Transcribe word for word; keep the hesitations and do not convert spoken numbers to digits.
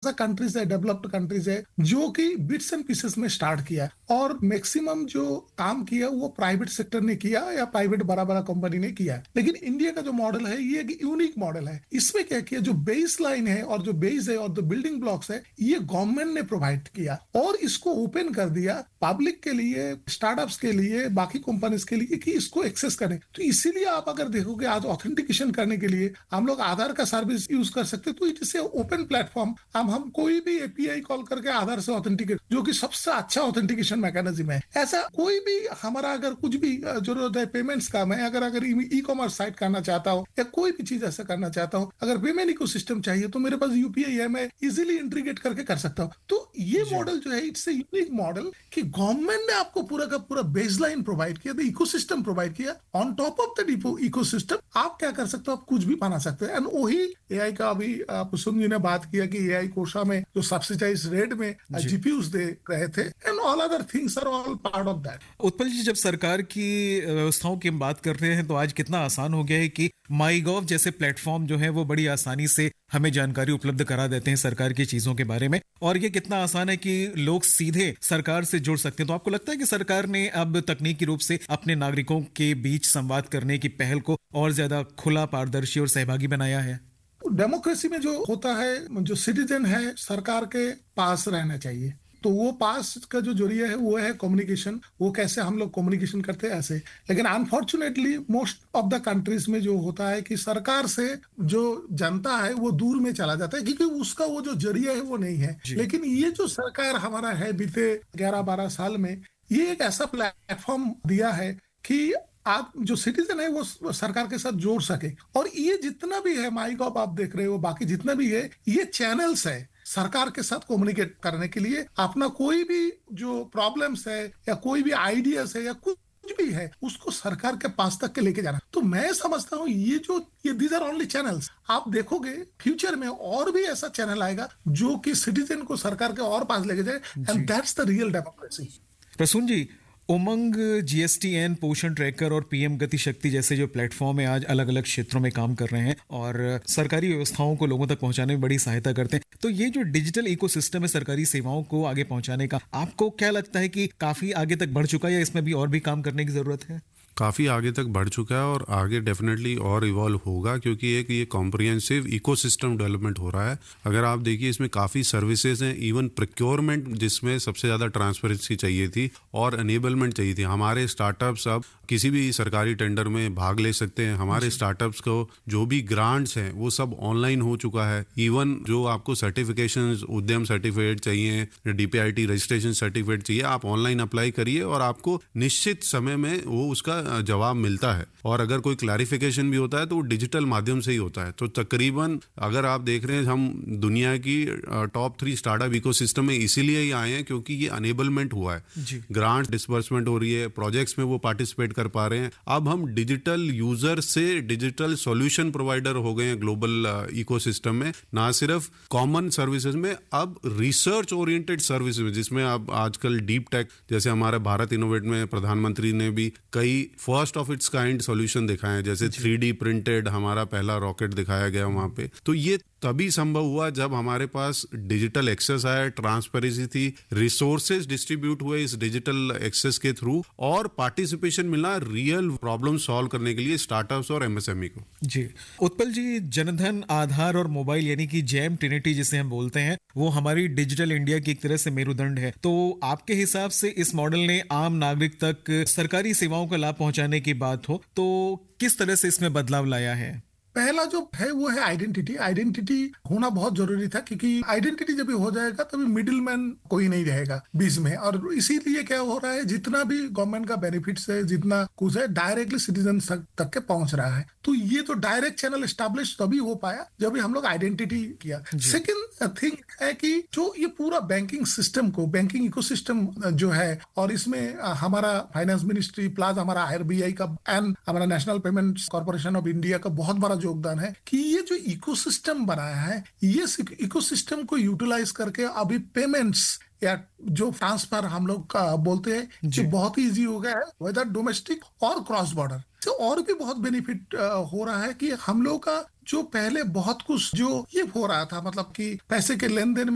ऐसा कंट्रीज है, developed countries है जो कि बिट्स एंड पीसेस में स्टार्ट किया और मैक्सिमम जो काम किया वो प्राइवेट सेक्टर ने किया या प्राइवेट बड़ा बड़ा कंपनी ने किया। लेकिन इंडिया का जो मॉडल है ये एक यूनिक मॉडल है। इसमें क्या किया, जो बेस लाइन है और जो बेस है और जो बिल्डिंग ब्लॉक्स है ये गवर्नमेंट ने प्रोवाइड किया और इसको ओपन कर दिया पब्लिक के लिए, स्टार्टअप्स के लिए, बाकी कंपनीज के लिए कि इसको एक्सेस करें। तो इसीलिए आप अगर देखोगे आज ऑथेंटिकेशन करने के लिए हम लोग आधार का सर्विस यूज कर सकते हैं। तो इट इज ओपन प्लेटफॉर्म। हम हम कोई भी एपीआई कॉल करके आधार से ऑथेंटिकेट, जो कि सबसे अच्छा ऑथेंटिकेशन मैकेनिज्म है। ऐसा कोई भी हमारा अगर कुछ भी जरूरत है पेमेंट्स का, मैं अगर अगर ई कॉमर्स साइट करना चाहता हूँ या कोई भी चीज ऐसा करना चाहता हूँ, अगर पेमेंट इकोसिस्टम चाहिए तो मेरे पास यूपीआई है, मैं इजीली इंटीग्रेट करके कर सकता हूँ। तो ये मॉडल जो है इट्स ए यूनिक मॉडल कि गवर्नमेंट ने आपको पूरा का पूरा बेसलाइन प्रोवाइड किया, इकोसिस्टम प्रोवाइड किया। On top of that ecosystem आप क्या कर सकते हो, आप कुछ भी बना सकते हैं। एंड वही एआई का अभी कुसुम जी ने बात किया कि एआई कोशा में जो सब्सिडाइज रेट में जीपीयूज दे रहे थे and all other things are all part of that. Utpal जी, जब सरकार की व्यवस्थाओं की हम बात कर रहे हैं तो आज कितना आसान हो गया है कि माई गॉव जैसे प्लेटफॉर्म जो है वो बड़ी आसानी से हमें जानकारी उपलब्ध करा देते हैं सरकार की चीजों के बारे में, और ये कितना आसान है कि लोग सीधे सरकार से जुड़ सकते हैं। तो आपको लगता है कि सरकार ने अब तकनीकी रूप से अपने नागरिकों के बीच संवाद करने की पहल को और ज्यादा खुला, पारदर्शी और सहभागी बनाया है? डेमोक्रेसी में जो होता है, जो सिटीजन है सरकार के पास रहना चाहिए। तो वो पास का जो जरिया है वो है कम्युनिकेशन। वो कैसे हम लोग कम्युनिकेशन करते हैं ऐसे। लेकिन unfortunately most of the countries में जो होता है कि सरकार से जो जनता है वो दूर में चला जाता है क्योंकि उसका वो जो जरिया है वो नहीं है। लेकिन ये जो सरकार हमारा है बीते ग्यारह बारह साल में, ये एक ऐसा प्लेटफॉर्म दिया है कि आप जो सिटीजन है वो सरकार के साथ जोड़ सके। और ये जितना भी है माई गॉव आप देख रहे हो, बाकी जितना भी है, ये चैनल्स है सरकार के साथ कम्युनिकेट करने के लिए। अपना कोई भी जो प्रॉब्लम्स है या कोई भी आइडियाज है या कुछ भी है उसको सरकार के पास तक के लेके जाना। तो मैं समझता हूँ ये जो ये दीज आर ओनली चैनल्स। आप देखोगे फ्यूचर में और भी ऐसा चैनल आएगा जो कि सिटीजन को सरकार के और पास लेके जाए, and that's the real democracy. Prasoon ji, Umang, GSTN, पोषण ट्रैकर और पीएम गति शक्ति जैसे जो प्लेटफॉर्म है आज अलग अलग क्षेत्रों में काम कर रहे हैं और सरकारी व्यवस्थाओं को लोगों तक पहुंचाने में बड़ी सहायता करते हैं। तो ये जो डिजिटल इकोसिस्टम है सरकारी सेवाओं को आगे पहुंचाने का, आपको क्या लगता है कि काफी आगे तक बढ़ चुका है या इसमें भी और भी काम करने की जरूरत है? काफ़ी आगे तक बढ़ चुका है और आगे डेफिनेटली और इवॉल्व होगा क्योंकि एक ये कॉम्प्रिहेंसिव इकोसिस्टम डेवलपमेंट हो रहा है। अगर आप देखिए इसमें काफ़ी सर्विसेज हैं, इवन प्रोक्योरमेंट जिसमें सबसे ज़्यादा ट्रांसपेरेंसी चाहिए थी और एनेबलमेंट चाहिए थी। हमारे स्टार्टअप्स अब किसी भी सरकारी टेंडर में भाग ले सकते हैं। हमारे स्टार्टअप्स को जो भी ग्रांट्स हैं वो सब ऑनलाइन हो चुका है। इवन जो आपको सर्टिफिकेशन, उद्यम सर्टिफिकेट चाहिए, डीपीआईटी रजिस्ट्रेशन सर्टिफिकेट चाहिए, आप ऑनलाइन अप्लाई करिए और आपको निश्चित समय में वो उसका जवाब मिलता है। और अगर कोई क्लैरिफिकेशन भी होता है तो वो डिजिटल माध्यम से ही होता है। तो तकरीबन अगर आप देख रहे हैं हम दुनिया की टॉप थ्री स्टार्टअप इकोसिस्टम में इसीलिए ही आए हैं क्योंकि ये अनेबलमेंट हुआ है। ग्रांट डिसबर्समेंट हो रही है, प्रोजेक्ट्स में वो पार्टिसिपेट कर पा रहे हैं। अब हम डिजिटल यूजर से डिजिटल सॉल्यूशन प्रोवाइडर हो गए हैं ग्लोबल इकोसिस्टम में। ना सिर्फ कॉमन सर्विसेज में, अब रिसर्च ओरिएंटेड सर्विसेज में, जिसमें अब आजकल डीप टेक, जैसे हमारे भारत इनोवेट में प्रधानमंत्री ने भी कई first of its kind solution दिखाए हैं, जैसे थ्री डी प्रिंटेड हमारा पहला रॉकेट दिखाया गया वहां पे। तो ये तभी संभव हुआ जब हमारे पास डिजिटल एक्सेस आया, ट्रांसपेरेंसी थी, रिसोर्सेज डिस्ट्रीब्यूट हुए इस डिजिटल एक्सेस के थ्रू और पार्टिसिपेशन मिला रियल प्रॉब्लम सॉल्व करने के लिए स्टार्टअप्स और एमएसएमई को। जी उत्पल जी, जनधन, आधार और मोबाइल यानी कि जैम ट्रिनिटी जिसे हम बोलते हैं, वो हमारी डिजिटल इंडिया की एक तरह से मेरुदंड है। तो आपके हिसाब से इस मॉडल ने आम नागरिक तक सरकारी सेवाओं का लाभ पहुंचाने की बात हो तो किस तरह से इसमें बदलाव लाया है? पहला जो है वो है आइडेंटिटी। आइडेंटिटी होना बहुत जरूरी था क्योंकि आइडेंटिटी जब भी हो जाएगा तभी मिडिल मैन कोई नहीं रहेगा बीच में। और इसीलिए क्या हो रहा है, जितना भी गवर्नमेंट का बेनिफिट्स है, जितना कुछ है, डायरेक्टली सिटीजन तक के पहुंच रहा है। तो ये तो डायरेक्ट चैनल एस्टेब्लिश तभी हो पाया जब भी हम लोग आइडेंटिटी किया। सेकेंड थिंग है कि जो ये पूरा बैंकिंग सिस्टम को, बैंकिंग इकोसिस्टम जो है, और इसमें हमारा फाइनेंस मिनिस्ट्री प्लस हमारा आरबीआई का एंड हमारा national payments corporation of India का बहुत बड़ा योगदान है कि ये जो इकोसिस्टम बनाया है, ये इकोसिस्टम को यूटिलाइज करके अभी पेमेंट्स या जो ट्रांसफर हम लोग बोलते हैं कि बहुत ही इजी हो गया है, वेदर डोमेस्टिक और क्रॉस बॉर्डर। तो और भी बहुत बेनिफिट हो रहा है कि हम लोग का जो पहले बहुत कुछ जो ये हो रहा था, मतलब कि पैसे के लेन देन में